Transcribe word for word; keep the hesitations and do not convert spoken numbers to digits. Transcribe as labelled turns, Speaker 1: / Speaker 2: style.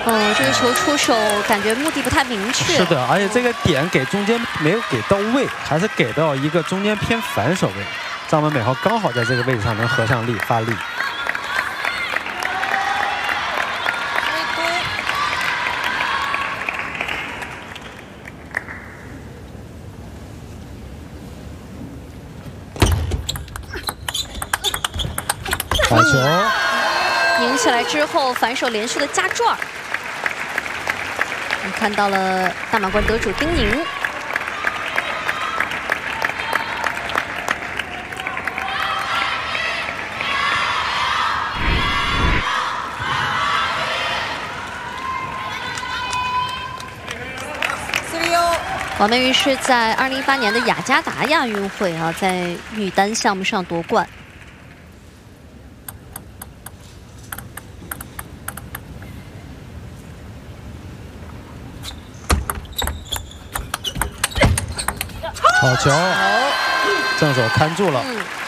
Speaker 1: 哦，这个球出手感觉目的不太明确。
Speaker 2: 是的，而且这个点给中间没有给到位，还是给到一个中间偏反手位。张本美豪刚好在这个位置上能合上力发力。好球！
Speaker 1: 拧起来之后，反手连续的加转。我们看到了大满贯得主丁宁。王溟玉是在二零一八年的雅加达亚运会啊，在女单项目上夺冠。
Speaker 2: 好球！正手看住了。嗯